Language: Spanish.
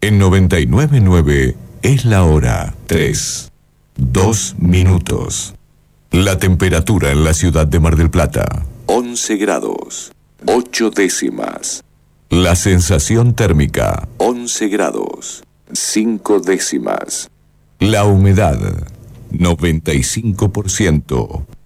En 99.9 es la hora 3, 2 minutos. La temperatura en la ciudad de Mar del Plata, 11 grados, 8 décimas. La sensación térmica, 11 grados, 5 décimas. La humedad, 95%.